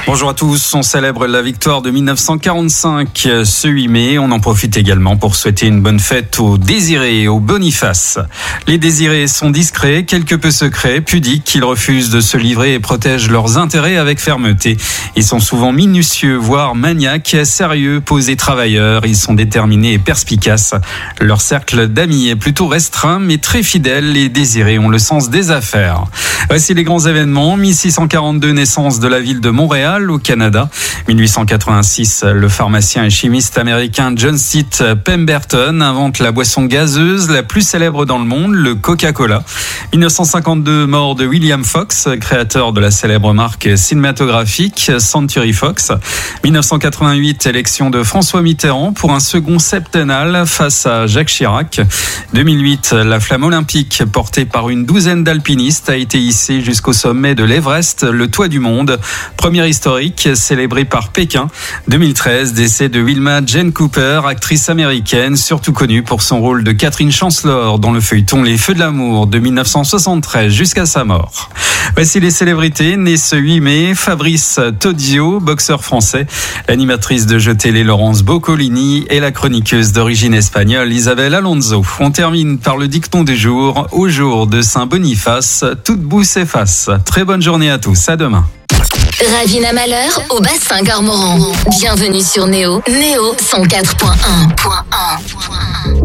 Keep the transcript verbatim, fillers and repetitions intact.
Bonjour à tous, on célèbre la victoire de mille neuf cent quarante-cinq ce huit mai. On en profite également pour souhaiter une bonne fête aux Désirés et aux Boniface. Les Désirés sont discrets, quelque peu secrets, pudiques. Ils refusent de se livrer et protègent leurs intérêts avec fermeté. Ils sont souvent minutieux, voire maniaques, sérieux, posés, travailleurs. Ils sont déterminés et perspicaces. Leur cercle d'amis est plutôt restreint, mais très fidèle. Les Désirés ont le sens des affaires. Voici les grands événements. mille six cent quarante-deux, naissance de la ville de Montréal, au Canada. mille huit cent quatre-vingt-six, le pharmacien et chimiste américain John Stitt Pemberton invente la boisson gazeuse la plus célèbre dans le monde, le Coca-Cola. mille neuf cent cinquante-deux, mort de William Fox, créateur de la célèbre marque cinématographique Century Fox. mille neuf cent quatre-vingt-huit, élection de François Mitterrand pour un second septennal face à Jacques Chirac. deux mille huit, la flamme olympique portée par une douzaine d'alpinistes a été hissée jusqu'au sommet de l'Everest, le toit du monde. Première historique célébrée par Pékin. deux mille treize, décès de Wilma Jane Cooper, actrice américaine, surtout connue pour son rôle de Catherine Chancellor dans le feuilleton Les Feux de l'amour de mille neuf cent soixante-treize jusqu'à sa mort. Voici les célébrités nées ce huit mai. Fabrice Todio, boxeur français, l'animatrice de jeux télé Laurence Boccolini et la chroniqueuse d'origine espagnole Isabelle Alonso. On termine par le dicton du jour. Au jour de Saint-Boniface, toute boue s'efface. Très bonne journée à tous, à demain. Ravina Malheur au bassin Garmoran. Bienvenue sur Néo. Néo cent quatre point un.